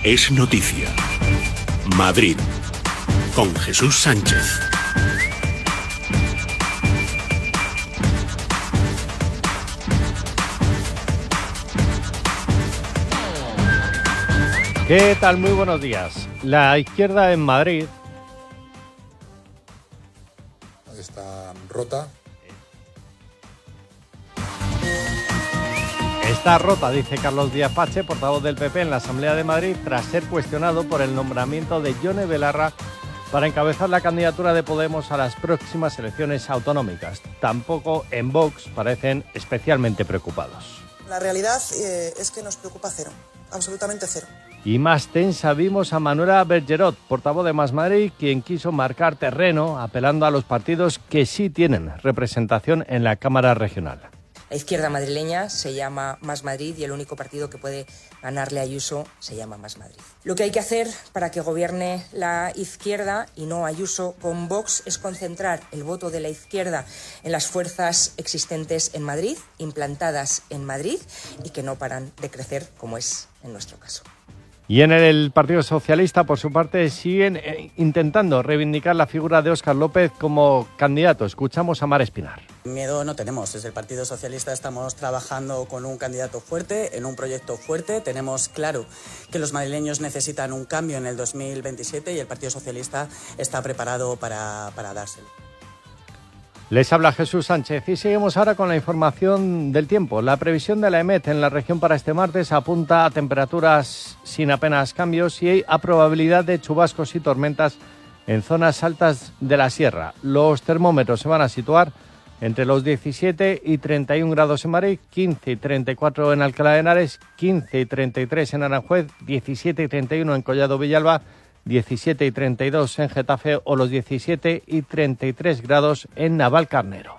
es noticia. Madrid, con Jesús Sánchez. ¿Qué tal? Muy buenos días. La izquierda en Madrid está rota. Está rota, dice Carlos Díaz Pache, portavoz del PP en la Asamblea de Madrid, tras ser cuestionado por el nombramiento de Yone Belarra para encabezar la candidatura de Podemos a las próximas elecciones autonómicas. Tampoco en Vox parecen especialmente preocupados. La realidad es que nos preocupa cero, absolutamente cero. Y más tensa vimos a Manuela Bergerot, portavoz de Más Madrid, quien quiso marcar terreno apelando a los partidos que sí tienen representación en la Cámara Regional. La izquierda madrileña se llama Más Madrid y el único partido que puede ganarle a Ayuso se llama Más Madrid. Lo que hay que hacer para que gobierne la izquierda y no Ayuso con Vox es concentrar el voto de la izquierda en las fuerzas existentes en Madrid, implantadas en Madrid y que no paran de crecer como es en nuestro caso. Y en el Partido Socialista, por su parte, siguen intentando reivindicar la figura de Óscar López como candidato. Escuchamos a Mar Espinar. Miedo no tenemos. Desde el Partido Socialista estamos trabajando con un candidato fuerte, en un proyecto fuerte. Tenemos claro que los madrileños necesitan un cambio en el 2027 y el Partido Socialista está preparado para dárselo. Les habla Jesús Sánchez y seguimos ahora con la información del tiempo. La previsión de la EMET en la región para este martes apunta a temperaturas sin apenas cambios y a probabilidad de chubascos y tormentas en zonas altas de la sierra. Los termómetros se van a situar entre los 17 y 31 grados en Madrid, 15 y 34 en Alcalá de Henares, 15 y 33 en Aranjuez, 17 y 31 en Collado Villalba, 17 y 32 en Getafe o los 17 y 33 grados en Navalcarnero.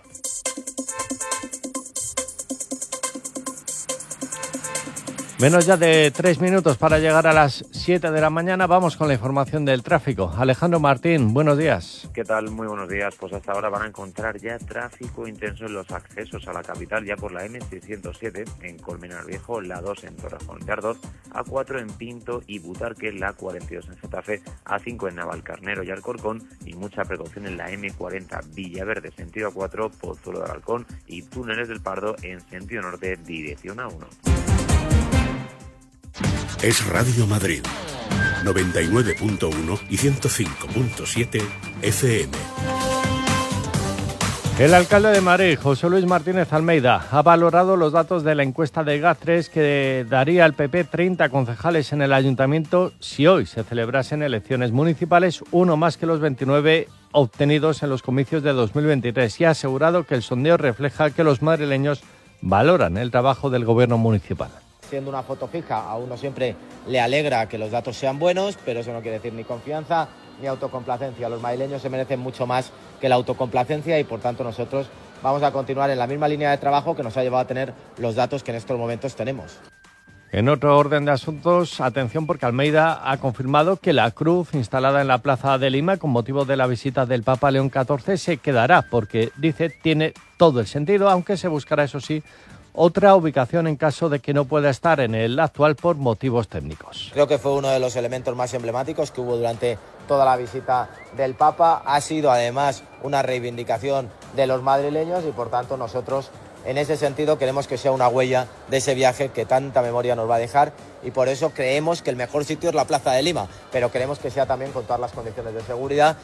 Menos ya de 3 minutos para llegar a las 7 de la mañana. Vamos con la información del tráfico. Alejandro Martín, buenos días. ¿Qué tal? Muy buenos días. Pues hasta ahora van a encontrar ya tráfico intenso en los accesos a la capital, ya por la M607 en Colmenar Viejo, la 2 en Torrejón de Ardoz, A4 en Pinto y Butarque, la 42 en Getafe, A5 en Navalcarnero y Alcorcón, y mucha precaución en la M40 Villaverde, sentido A4, Pozuelo de Alarcón y Túneles del Pardo en sentido norte, dirección A1. Es Radio Madrid, 99.1 y 105.7 FM. El alcalde de Madrid, José Luis Martínez Almeida, ha valorado los datos de la encuesta de GAT3 que daría al PP 30 concejales en el ayuntamiento si hoy se celebrasen elecciones municipales, uno más que los 29 obtenidos en los comicios de 2023, y ha asegurado que el sondeo refleja que los madrileños valoran el trabajo del gobierno municipal. Siendo una foto fija, a uno siempre le alegra que los datos sean buenos, pero eso no quiere decir ni confianza ni autocomplacencia. Los madrileños se merecen mucho más que la autocomplacencia y, por tanto, nosotros vamos a continuar en la misma línea de trabajo que nos ha llevado a tener los datos que en estos momentos tenemos. En otro orden de asuntos, atención porque Almeida ha confirmado que la cruz instalada en la Plaza de Lima con motivo de la visita del Papa León XIV se quedará porque, dice, tiene todo el sentido, aunque se buscará, eso sí, otra ubicación en caso de que no pueda estar en el actual por motivos técnicos. Creo que fue uno de los elementos más emblemáticos que hubo durante toda la visita del Papa. Ha sido además una reivindicación de los madrileños y, por tanto, nosotros en ese sentido queremos que sea una huella de ese viaje que tanta memoria nos va a dejar, y por eso creemos que el mejor sitio es la Plaza de Lima, pero queremos que sea también con todas las condiciones de seguridad.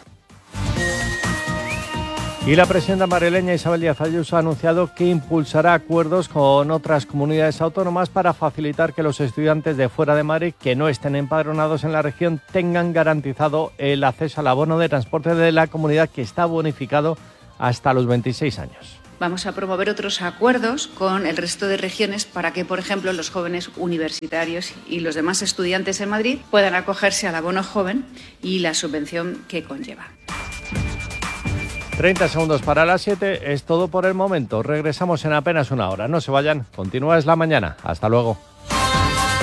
Y la presidenta madrileña Isabel Díaz Ayuso ha anunciado que impulsará acuerdos con otras comunidades autónomas para facilitar que los estudiantes de fuera de Madrid que no estén empadronados en la región tengan garantizado el acceso al abono de transporte de la comunidad, que está bonificado hasta los 26 años. Vamos a promover otros acuerdos con el resto de regiones para que, por ejemplo, los jóvenes universitarios y los demás estudiantes en Madrid puedan acogerse al abono joven y la subvención que conlleva. 30 segundos para las 7, es todo por el momento. Regresamos en apenas una hora. No se vayan, continúa Es la Mañana. Hasta luego.